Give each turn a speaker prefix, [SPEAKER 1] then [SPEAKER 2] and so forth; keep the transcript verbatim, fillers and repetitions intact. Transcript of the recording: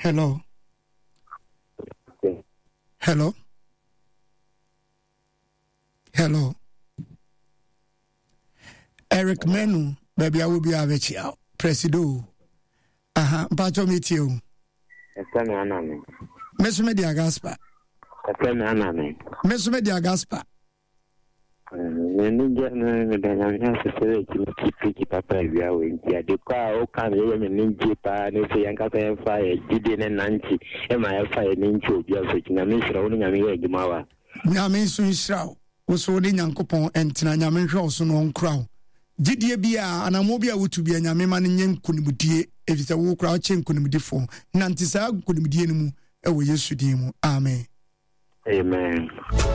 [SPEAKER 1] Hello. Hello. Hello. Eric Menu, baby, I will be a vechi out. Presido. Aha, Bacho meet you. Miss Media Gaspa. Miss Media Gaspa.
[SPEAKER 2] Ninja na danya sese kiki papa bia we ntia de kwa o kan ye me ninja pa ne se yanka pa fa ye dide ne nanchi e ma fa ye ninchi obi aso kina me hira woni nyame ye adwuma wa
[SPEAKER 1] nyame so hira wo so de nyankopon entina nyame hwe so no nkra gidie bia anamo bia wotu bia nyame ma ne nyenkunimdie efise wo kra o chenkunimdifo na ntisa kunimdie no mu e wo Yesu din mu amen
[SPEAKER 2] amen.